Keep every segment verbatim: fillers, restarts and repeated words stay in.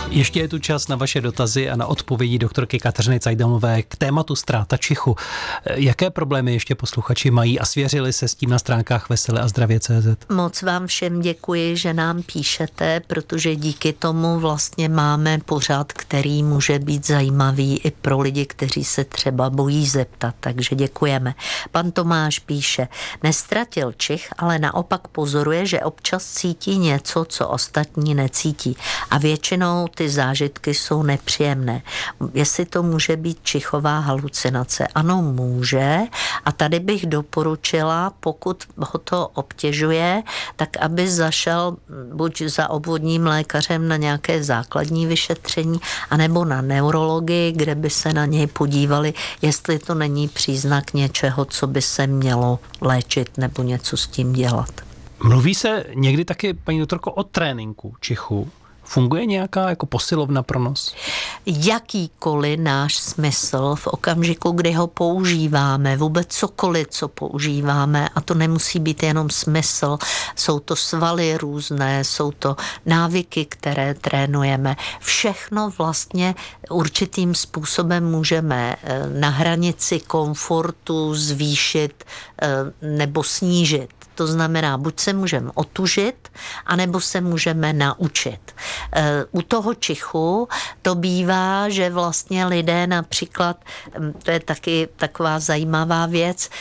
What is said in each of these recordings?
Ještě je tu čas na vaše dotazy a na odpovědi doktorky Kateřiny Cajdanové k tématu ztráta čichu. Jaké problémy ještě posluchači mají a svěřili se s tím na stránkách vesele a zdravě tečka cé zet? Moc vám všem děkuji, že nám píšete, protože díky tomu vlastně máme pořad, který může být zajímavý i pro lidi, kteří se třeba bojí zeptat, takže děkujeme. Pan Tomáš píše, nestratil čich, ale naopak pozoruje, že občas cítí něco, co ostatní necítí. A většinou ty zážitky jsou nepříjemné. Jestli to může být čichová halucinace? Ano, může. A tady bych doporučila, pokud ho to obtěžuje, tak aby zašel buď za obvodním lékařem na nějaké základní vyšetření, anebo na neurologii, kde by se na něj podívali, jestli to není příznak něčeho, co by se mělo léčit nebo něco s tím dělat. Mluví se někdy taky, paní doktorko, o tréninku čichu. Funguje nějaká jako posilovna pro nos? Jakýkoliv náš smysl v okamžiku, kdy ho používáme, vůbec cokoliv, co používáme, a to nemusí být jenom smysl, jsou to svaly různé, jsou to návyky, které trénujeme. Všechno vlastně určitým způsobem můžeme na hranici komfortu zvýšit nebo snížit. To znamená, buď se můžeme otužit, anebo se můžeme naučit. U toho čichu to bývá, že vlastně lidé například, to je taky taková zajímavá věc,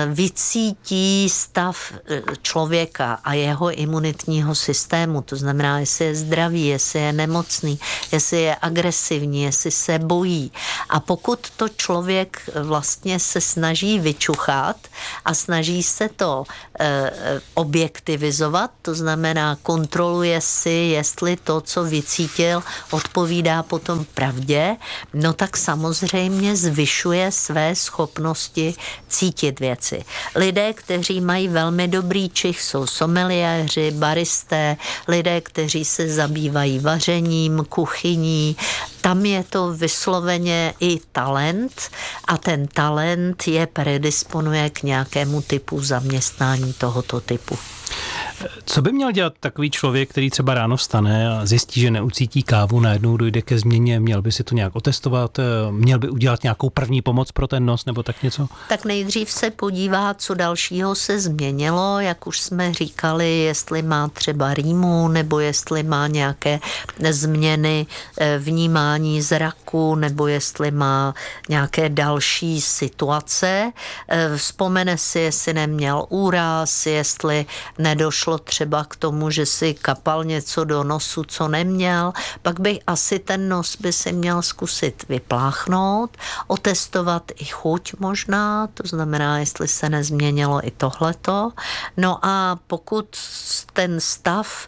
vycítí stav člověka a jeho imunitního systému. To znamená, jestli je zdravý, jestli je nemocný, jestli je agresivní, jestli se bojí. A pokud to člověk vlastně se snaží vyčuchat a snaží se to objektivizovat, to znamená kontroluje si, jestli to, co vycítil, odpovídá potom pravdě, no tak samozřejmě zvyšuje své schopnosti cítit věci. Lidé, kteří mají velmi dobrý čich, jsou someliéři, baristé, lidé, kteří se zabývají vařením, kuchyní, tam je to vysloveně i talent a ten talent je predisponuje k nějakému typu zaměstnání tohoto typu. Co by měl dělat takový člověk, který třeba ráno vstane a zjistí, že neucítí kávu, najednou dojde ke změně, měl by si to nějak otestovat, měl by udělat nějakou první pomoc pro ten nos nebo tak něco? Tak nejdřív se podívá, co dalšího se změnilo, jak už jsme říkali, jestli má třeba rýmu nebo jestli má nějaké změny vnímání zraku nebo jestli má nějaké další situace. Vzpomene si, jestli neměl úraz, jestli nedošlo třeba k tomu, že si kapal něco do nosu, co neměl, pak by asi ten nos by si měl zkusit vypláchnout, otestovat i chuť možná, to znamená, jestli se nezměnilo i tohleto. No a pokud ten stav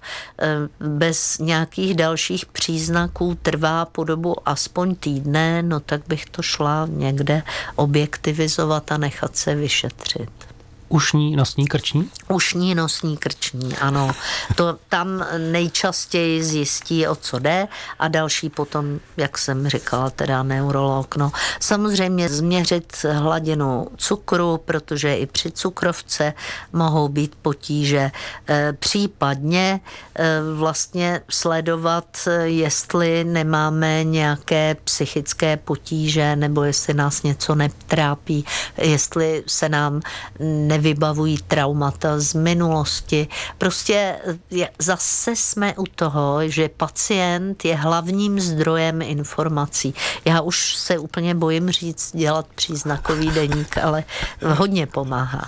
bez nějakých dalších příznaků trvá po dobu aspoň týdne, no tak bych to šla někde objektivizovat a nechat se vyšetřit. Ušní, nosní, krční? Ušní, nosní, krční, ano. To tam nejčastěji zjistí, o co jde, a další potom, jak jsem říkala, teda neurolog. No, samozřejmě změřit hladinu cukru, protože i při cukrovce mohou být potíže. E, případně e, vlastně sledovat, jestli nemáme nějaké psychické potíže, nebo jestli nás něco netrápí, jestli se nám nevybavují traumata z minulosti. Prostě zase jsme u toho, že pacient je hlavním zdrojem informací. Já už se úplně bojím říct, dělat příznakový deník, ale hodně pomáhá.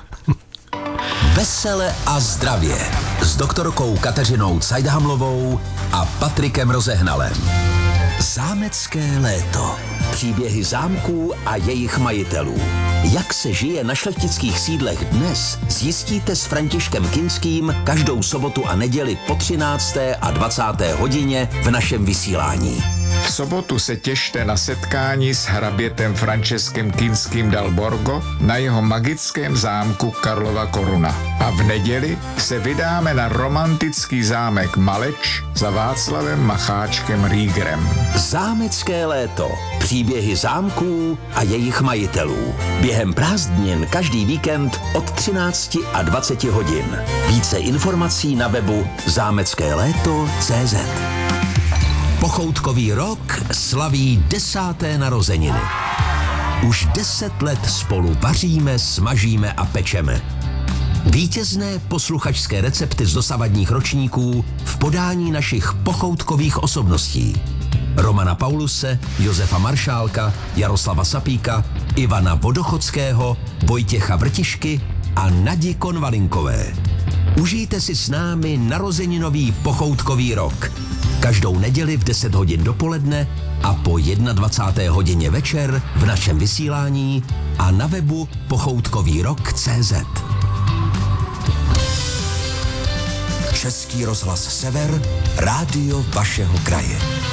Vesele a zdravě s doktorkou Kateřinou Cajdanlovou a Patrikem Rozehnalem. Zámecké léto. Příběhy zámků a jejich majitelů. Jak se žije na šlechtických sídlech dnes, zjistíte s Františkem Kinským každou sobotu a neděli po třinácté a dvacáté hodině v našem vysílání. V sobotu se těšte na setkání s hrabětem Franceskem Kinským dal Borgo na jeho magickém zámku Karlova Koruna. A v neděli se vydáme na romantický zámek Maleč za Václavem Macháčkem Riegerem. Zámecké léto. Příběhy zámků a jejich majitelů. Během prázdnin každý víkend od třinácti a dvaceti hodin. Více informací na webu zámecké léto tečka cé zet. Pochoutkový rok slaví desáté narozeniny. Už deset let spolu vaříme, smažíme a pečeme. Vítězné posluchačské recepty z dosavadních ročníků v podání našich pochoutkových osobností. Romana Pauluse, Josefa Maršálka, Jaroslava Sapíka, Ivana Vodochodského, Vojtěcha Vrtišky a Nadi Konvalinkové. Užijte si s námi narozeninový pochoutkový rok. Každou neděli v deset hodin dopoledne a po dvacáté jedné hodině večer v našem vysílání a na webu pochoutkový rok tečka cé zet. Český rozhlas Sever, rádio vašeho kraje.